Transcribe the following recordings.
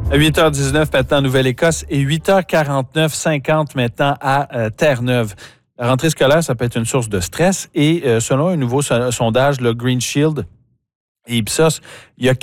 8h19 maintenant en Nouvelle-Écosse et 8h49, 50 maintenant à Terre-Neuve. La rentrée scolaire, ça peut être une source de stress et selon un nouveau sondage, le Green Shield et Ipsos, il y a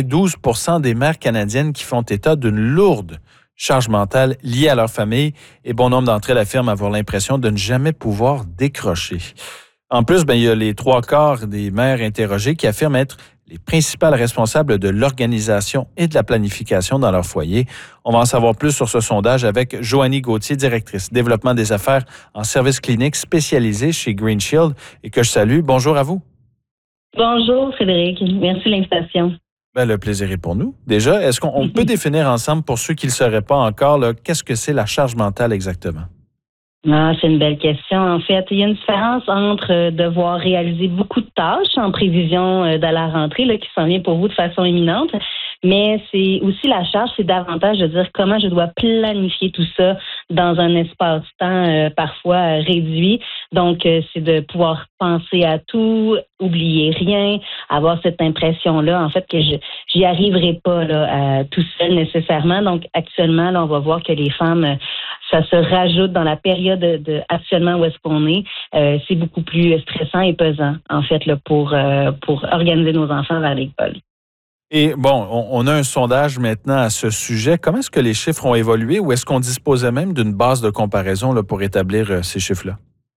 92% des mères canadiennes qui font état d'une lourde charge mentale liée à leur famille et bon nombre d'entre elles affirment avoir l'impression de ne jamais pouvoir décrocher. En plus, il y a les 3/4 des mères interrogées qui affirment être les principales responsables de l'organisation et de la planification dans leur foyer. On va en savoir plus sur ce sondage avec Joanie Gauthier, directrice développement des affaires en service clinique spécialisée chez Green Shield et que je salue. Bonjour à vous. Bonjour Frédéric, merci de l'invitation. Le plaisir est pour nous. Déjà, est-ce qu'on peut définir ensemble, pour ceux qui ne le sauraient pas encore, qu'est-ce que c'est la charge mentale exactement? C'est une belle question. En fait, il y a une différence entre devoir réaliser beaucoup de tâches en prévision de la rentrée qui s'en vient pour vous de façon imminente, mais c'est aussi la charge, c'est davantage de dire comment je dois planifier tout ça dans un espace-temps parfois réduit. Donc, c'est de pouvoir penser à tout, oublier rien, avoir cette impression-là, en fait, que j'y arriverai pas tout seul nécessairement. Donc, actuellement, là, on va voir que les femmes, ça se rajoute dans la période actuellement où est-ce qu'on est. C'est beaucoup plus stressant et pesant, en fait, pour organiser nos enfants vers l'école. Et bon, on a un sondage maintenant à ce sujet. Comment est-ce que les chiffres ont évolué ou est-ce qu'on disposait même d'une base de comparaison pour établir ces chiffres-là?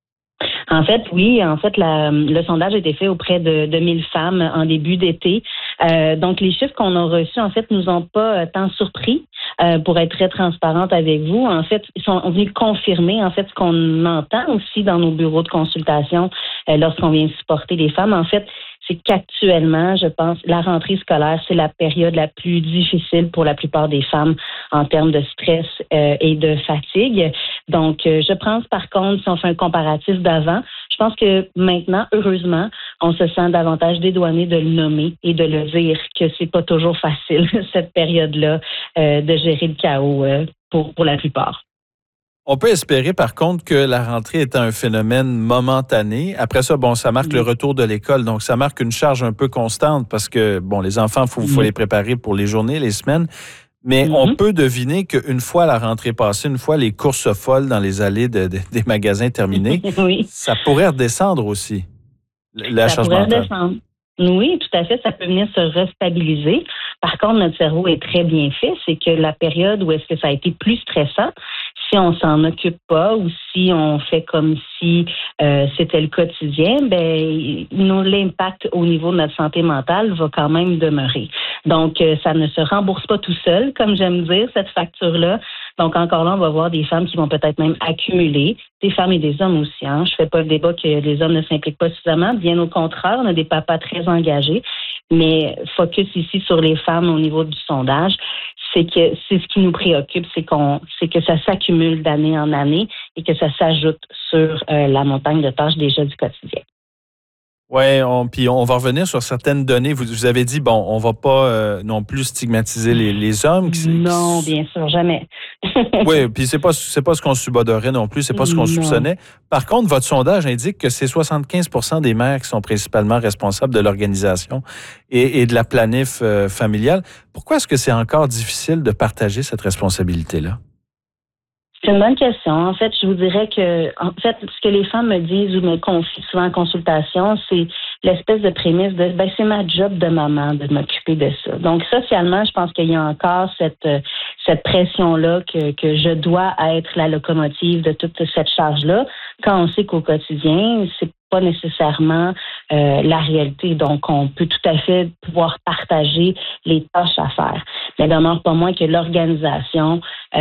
En fait, oui. En fait, le sondage a été fait auprès de 1000 femmes en début d'été. Donc, les chiffres qu'on a reçus, en fait, nous ont pas tant surpris. Pour être très transparente avec vous, en fait, ils sont venus confirmer, en fait, ce qu'on entend aussi dans nos bureaux de consultation lorsqu'on vient supporter les femmes. En fait, c'est qu'actuellement, je pense, la rentrée scolaire, c'est la période la plus difficile pour la plupart des femmes en termes de stress et de fatigue. Donc, je pense, par contre, si on fait un comparatif d'avant, je pense que maintenant, heureusement, on se sent davantage dédouané de le nommer et de le dire que c'est pas toujours facile, cette période-là, de gérer le chaos pour la plupart. On peut espérer, par contre, que la rentrée est un phénomène momentané. Après ça, ça marque le retour de l'école. Donc, ça marque une charge un peu constante parce que, les enfants, faut les préparer pour les journées, les semaines. Mais on peut deviner qu'une fois la rentrée passée, une fois les courses folles dans les allées des magasins terminées, oui. Ça pourrait redescendre aussi, la charge mentale. Redescendre. Oui, tout à fait. Ça peut venir se restabiliser. Par contre, notre cerveau est très bien fait. C'est que la période où est-ce que ça a été plus stressant, si on s'en occupe pas ou si on fait comme si c'était le quotidien, l'impact au niveau de notre santé mentale va quand même demeurer. Donc, ça ne se rembourse pas tout seul, comme j'aime dire, cette facture-là. Donc, encore là, on va voir des femmes qui vont peut-être même accumuler, des femmes et des hommes aussi. Je ne fais pas le débat que les hommes ne s'impliquent pas suffisamment. Bien au contraire, on a des papas très engagés. Mais focus ici sur les femmes au niveau du sondage, c'est que c'est ce qui nous préoccupe, c'est que ça s'accumule d'année en année et que ça s'ajoute sur la montagne de tâches déjà du quotidien. Oui, puis on va revenir sur certaines données. Vous avez dit, on va pas non plus stigmatiser les hommes. Non, bien sûr, jamais. Oui, puis c'est pas ce qu'on subodorait non plus, c'est pas ce qu'on soupçonnait. Par contre, votre sondage indique que c'est 75% des mères qui sont principalement responsables de l'organisation et de la planif familiale. Pourquoi est-ce que c'est encore difficile de partager cette responsabilité-là? C'est une bonne question. En fait, je vous dirais que, ce que les femmes me disent ou me confient souvent en consultation, c'est l'espèce de prémisse de, c'est ma job de maman de m'occuper de ça. Donc, socialement, je pense qu'il y a encore cette pression-là que je dois être la locomotive de toute cette charge-là, quand on sait qu'au quotidien, c'est pas nécessairement la réalité. Donc, on peut tout à fait pouvoir partager les tâches à faire. Mais demeure pas moins que l'organisation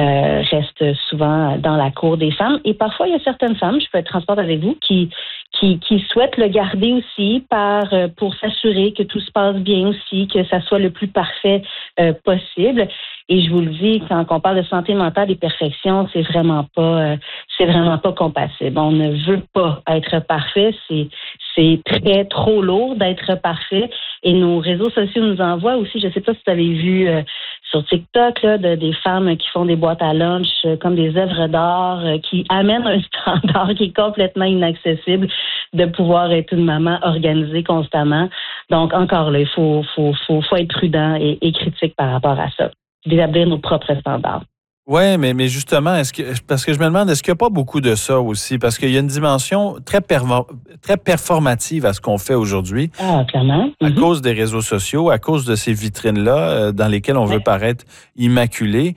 reste souvent dans la cour des femmes. Et parfois, il y a certaines femmes, je peux être transparente avec vous, qui souhaitent le garder aussi pour s'assurer que tout se passe bien aussi, que ça soit le plus parfait possible. Et je vous le dis, quand on parle de santé mentale et perfection, c'est vraiment pas compatible. On ne veut pas être parfait. C'est trop lourd d'être parfait. Et nos réseaux sociaux nous envoient aussi, je ne sais pas si vous avez vu sur TikTok, des femmes qui font des boîtes à lunch comme des œuvres d'art qui amènent un standard qui est complètement inaccessible de pouvoir être une maman organisée constamment. Donc, encore là, il faut être prudent et critique par rapport à ça. d'établir nos propres standards. Oui, mais justement, parce que je me demande, est-ce qu'il n'y a pas beaucoup de ça aussi? Parce qu'il y a une dimension très performative à ce qu'on fait aujourd'hui. Ah, clairement. À cause des réseaux sociaux, à cause de ces vitrines-là dans lesquelles on veut paraître immaculé.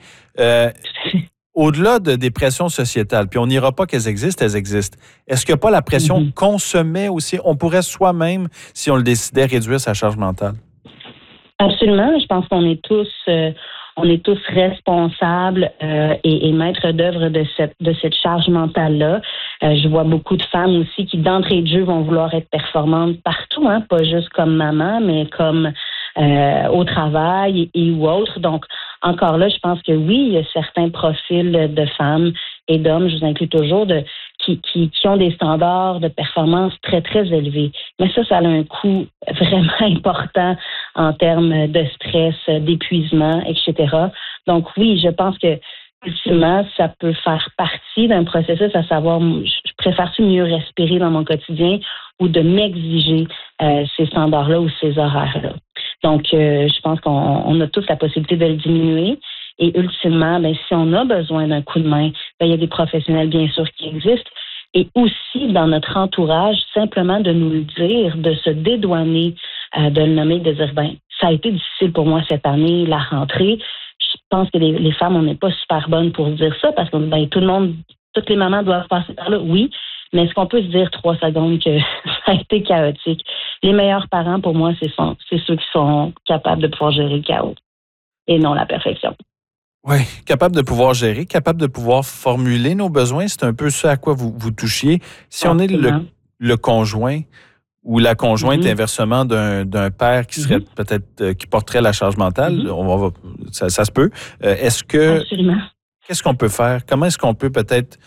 Au-delà des pressions sociétales, puis on n'ira pas qu'elles existent, elles existent. Est-ce qu'il n'y a pas la pression qu'on se met aussi? On pourrait soi-même, si on le décidait, réduire sa charge mentale? Absolument. Je pense qu'on est tous... on est tous responsables et maîtres d'œuvre de cette charge mentale-là. Je vois beaucoup de femmes aussi qui, d'entrée de jeu, vont vouloir être performantes partout, pas juste comme maman, mais comme au travail et ou autre. Donc, encore là, je pense que oui, il y a certains profils de femmes et d'hommes, je vous inclus toujours, qui ont des standards de performance très, très élevés. Mais ça a un coût vraiment important en termes de stress, d'épuisement, etc. Donc oui, je pense que ultimement, ça peut faire partie d'un processus, à savoir, je préfère-tu mieux respirer dans mon quotidien ou de m'exiger ces standards-là ou ces horaires-là. Donc, je pense qu'on a tous la possibilité de le diminuer. Et ultimement, si on a besoin d'un coup de main, il y a des professionnels, bien sûr, qui existent. Et aussi, dans notre entourage, simplement de nous le dire, de se dédouaner, de le nommer, de dire, ça a été difficile pour moi cette année, la rentrée. Je pense que les femmes, on n'est pas super bonnes pour dire ça parce que tout le monde, toutes les mamans doivent passer par là, oui. Mais est-ce qu'on peut se dire 3 secondes que ça a été chaotique? Les meilleurs parents, pour moi, c'est ceux qui sont capables de pouvoir gérer le chaos et non la perfection. Oui, capable de pouvoir gérer, capable de pouvoir formuler nos besoins. C'est un peu ce à quoi vous touchiez. Si on est le conjoint ou la conjointe inversement d'un père qui serait peut-être qui porterait la charge mentale, ça se peut. Absolument. Qu'est-ce qu'on peut faire? Comment est-ce qu'on peut peut-être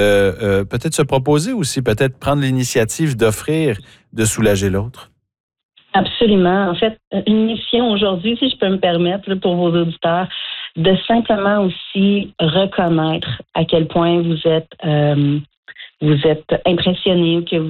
se proposer aussi, peut-être prendre l'initiative d'offrir, de soulager l'autre? Absolument. En fait, une mission aujourd'hui, si je peux me permettre, pour vos auditeurs, de simplement aussi reconnaître à quel point vous êtes impressionné, que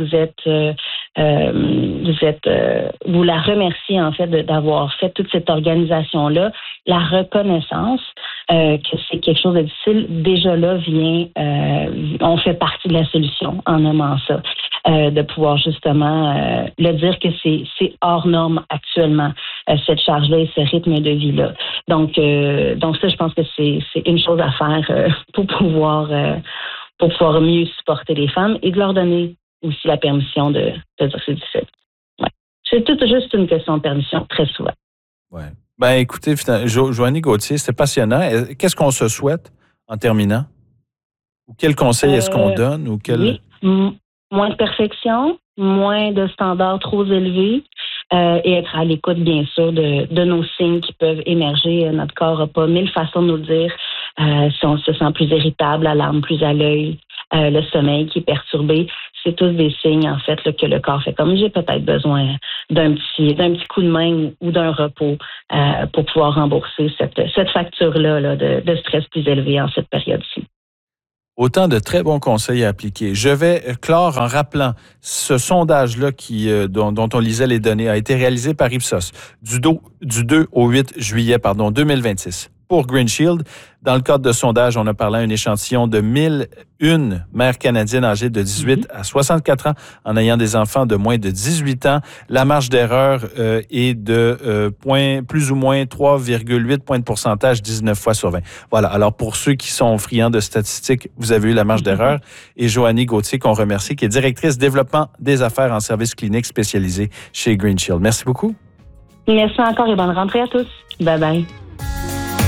vous la remerciez en fait d'avoir fait toute cette organisation-là. La reconnaissance que c'est quelque chose de difficile, déjà là on fait partie de la solution en nommant ça. De pouvoir justement le dire que c'est hors norme actuellement, cette charge-là et ce rythme de vie-là. Donc ça, je pense que c'est une chose à faire pour pouvoir mieux supporter les femmes et de leur donner aussi la permission de dire que c'est difficile. Ouais. C'est tout juste une question de permission, très souvent. Oui. Écoutez, Joanie Gauthier, c'était passionnant. Qu'est-ce qu'on se souhaite en terminant? Ou quel conseil est-ce qu'on donne? Ou Oui. Moins de perfection, moins de standards trop élevés et être à l'écoute, bien sûr, de nos signes qui peuvent émerger. Notre corps n'a pas 1000 façons de nous le dire. Si on se sent plus irritable, la larme plus à l'œil, le sommeil qui est perturbé, c'est tous des signes, en fait, là, que le corps fait comme j'ai peut-être besoin d'un petit coup de main ou d'un repos pour pouvoir rembourser cette facture-là de stress plus élevé en cette période-ci. Autant de très bons conseils à appliquer. Je vais clore en rappelant ce sondage-là dont on lisait les données a été réalisé par Ipsos du 2 au 8 juillet 2026 pour Green Shield. Dans le cadre de sondage, on a parlé à un échantillon de 1001 mères canadiennes âgées de 18 à 64 ans en ayant des enfants de moins de 18 ans. La marge d'erreur est de plus ou moins 3,8 points de pourcentage, 19 fois sur 20. Voilà. Alors, pour ceux qui sont friands de statistiques, vous avez eu la marge d'erreur. Et Joanie Gauthier, qu'on remercie, qui est directrice développement des affaires en services cliniques spécialisés chez Green Shield. Merci beaucoup. Merci encore et bonne rentrée à tous. Bye-bye.